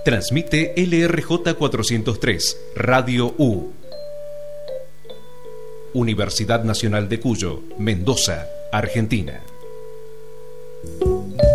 Transmite LRJ 403, Radio U. Universidad Nacional de Cuyo, Mendoza, Argentina.